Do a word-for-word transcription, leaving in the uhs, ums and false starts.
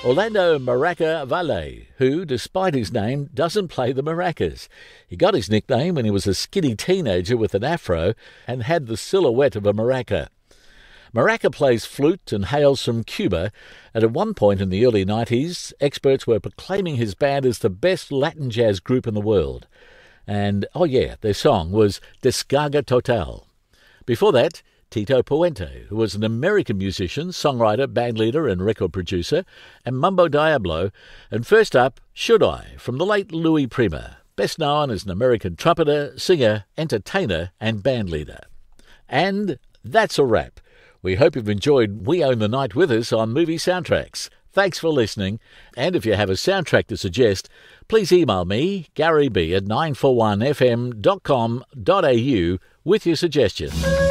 Orlando Maraca Valle, who, despite his name, doesn't play the maracas. He got his nickname when he was a skinny teenager with an afro and had the silhouette of a maraca. Maraca plays flute and hails from Cuba, and at one point in the early nineties, experts were proclaiming his band as the best Latin jazz group in the world. And, oh yeah, their song was Descarga Total. Before that, Tito Puente, who was an American musician, songwriter, bandleader and record producer, and Mambo Diablo. And first up, Should I, from the late Louis Prima, best known as an American trumpeter, singer, entertainer and bandleader. And that's a wrap. We hope you've enjoyed We Own the Night with us on Movie Soundtracks. Thanks for listening, and if you have a soundtrack to suggest, please email me, Gary B at nine four one f m dot com dot a u with your suggestions.